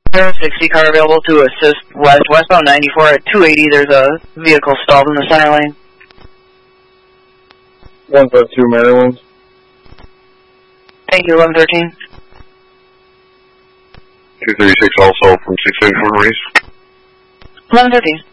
60 car available to assist westbound 94 at 280. There's a vehicle stalled in the center lane. 152 Maryland. Thank you, 1113. 236 also from 6 Maurice. 1113.